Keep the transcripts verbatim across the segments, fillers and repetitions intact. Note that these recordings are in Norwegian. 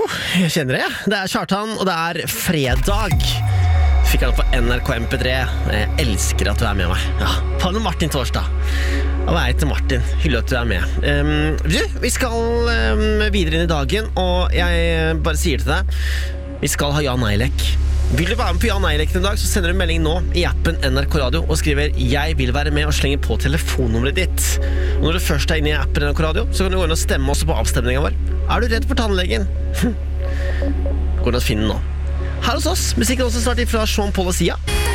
Jeg kjenner det. Det er Kjartan, og det er fredag. Fikk han på N R K M P tre. Jeg elsker at du er med meg. Ja, Paul og Martin Torsdag. Og hva er det til Martin? Hyggelig at du er med. Um, du, vi skal um, videre inn i dagen, og jeg bare sier til deg, vi skal ha ja-nei-lek. Vil du være med på ja-nei-leken en dag, så sender du en melding nå i appen N R K Radio og skriver «Jeg vil være med» og slenger på telefonnummeret ditt. Og når du først er inne i appen N R K Radio, så kan du gå inn og stemme også på avstemningen vår. Er du redd for tannlegen? Gå inn og finne den nå. Her hos oss, musikken også starter fra Sean Paul og Sia.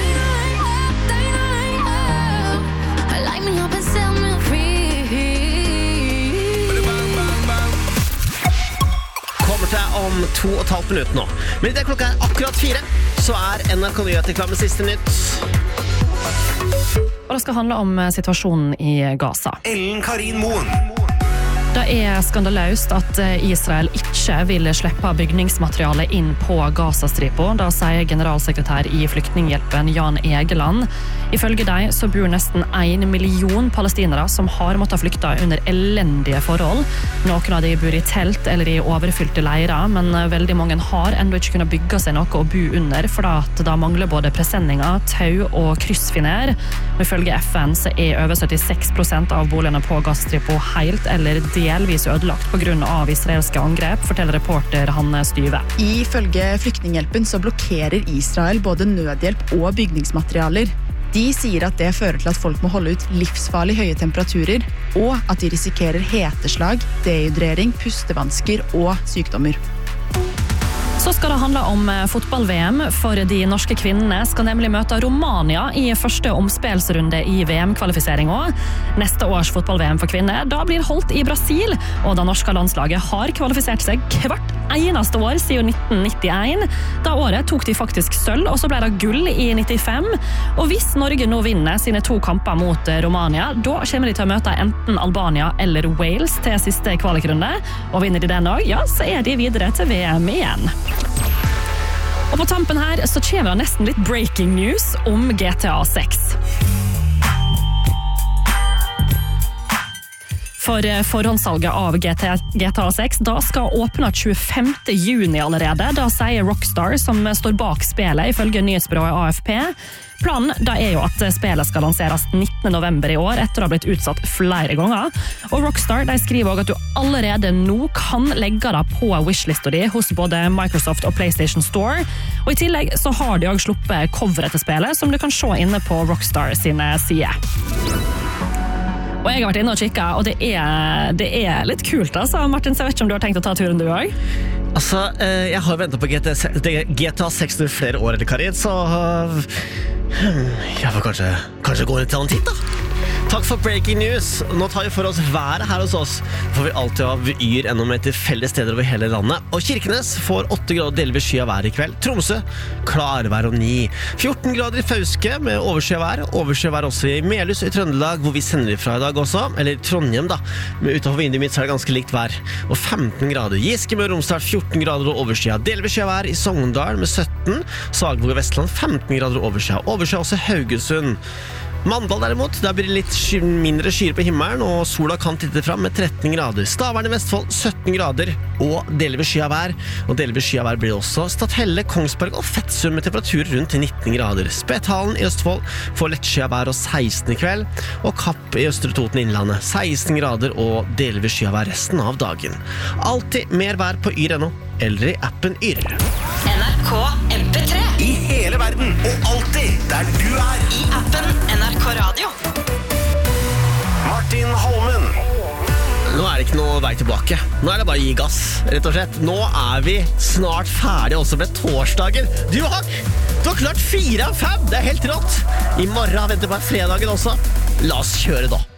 Kommer til deg om to og et halvt minutt nå. Men i det klokka er akkurat fire, så er N R K Nyheter klar med siste nytt. Og det skal handle om situasjonen i Gaza. Ellen Karin Moen. Det er skandaløst at Israel ikke vil slippe bygningsmateriale inn på Gazastripa, da sier generalsekretær i Flyktninghjelpen Jan Egeland. Ifølge deg så bor nesten en million palestinere som har måttet flykte under elendige forhold. Noen av de bor i telt eller i overfylte leirer, men veldig mange har enda ikke kunnet bygge seg noe å bo under, for at det mangler både presenninger, tau og kryssfiner. Og ifølge F N så er over syttiseks prosent av boligene på Gazastripa helt eller delvis ødelagt på grunn av israelske angrep, forteller reporter Hanne Styve. Ifølge Flyktninghjelpen så blokkerer Israel både nødhjelp og bygningsmaterialer. De sier at det fører til at folk må holde ut livsfarlig høye temperaturer, og at de risikerer heteslag, dehydrering, pustevansker og sykdommer. Så skal det handle om fotball-V M, for de norske kvinnene skal nemlig møte Romania i første omspelsrunde i V M-kvalifiseringen. Neste års fotball-V M for kvinner da blir holdt i Brasil, og det norske landslaget har kvalifisert seg hvert eneste år siden nitten nittien. Da året tok de faktisk sølv, og så ble det gull i nittifem. Og hvis Norge nå vinner sine to kamper mot Romania, da kommer de til å møte enten Albania eller Wales til siste kvalikrunde. Og vinner de den også, ja, så er de videre til V M igjen. Og på tampen her så kommer det nesten litt breaking news om G T A seks. For forhåndssalget av G T A seks da skal åpne tjuefemte juni allerede. Da sier Rockstar, som står bak spillet, ifølge nyhetsbyrået A F P. Planen da er jo at spillet skal lanseres nittende november i år, etter å ha blitt utsatt flere ganger. Og Rockstar de skriver også at du allerede nå kan legge det på wishlista di hos både Microsoft og PlayStation Store. Og i tillegg så har de også sluppet coveret til spillet, som du kan se inne på Rockstar sine sider. Og jeg har vært inne og kikket, og det er, det er litt kult, altså. Martin, så jeg vet ikke om du har tenkt å ta turen du også? Altså, jeg har ventet på G T A seks i flere år, eller Karin, så jeg får kanskje, kanskje gå litt til annen tid, da. Takk for breaking news. Nå tar vi for oss været her hos oss. Får vi alltid ha vyr enda med tilfeldige steder over hele landet. Og Kirkenes får åtte grader delvis sky av vær i kveld. Tromsø, klarvær og ni. fjorten grader i Fauske med oversky av vær. Oversky av vær også i Melhus i Trøndelag, hvor vi sender ifra i dag også. Eller Trondheim da. Men utenfor vinduet mitt så er det ganske likt vær. Og femten grader. Giske med Romsdal, fjorten grader og oversky av delvis sky av vær i Sogndal med sytten. Sagvåg og Vestland, femten grader og oversky av. Oversky også Haugesund. Mandal derimot, der blir det litt sky, mindre skyer på himmelen, og sola kan titte fram med tretten grader. Stavern i Vestfold, sytten grader, og delvis sky av vær. Og delvis sky av vær blir det også Stadhelle, Kongsberg og Fettsund med temperatur rundt nitten grader. Spetalen i Østfold får lett sky av vær og seksten i kveld. Og Kapp i Østre Toten Innlandet, seksten grader og delvis sky av vær resten av dagen. Alltid mer vær på yr punkt no, eller i appen Yr. N R K M P tre. I hele verden, og alltid der du er. I appen N R K Radio. Martin Holmen. Nå er det ikke noe vei tilbake. Nå er det bare å gi gass, rett og slett. Nå er vi snart ferdige også med torsdagen. Du har, du har klart fire av fem. Det er helt rått. I morgen venter bare fredagen også. La oss kjøre da.